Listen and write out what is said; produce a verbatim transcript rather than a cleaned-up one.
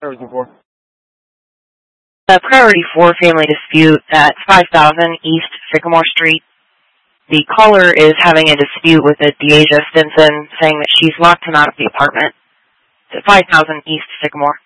Priority four. The priority four family dispute at five thousand East Sycamore Street. The caller is having a dispute with a Deasia Stinson, saying that she's locked him out of the apartment. It's at five thousand East Sycamore.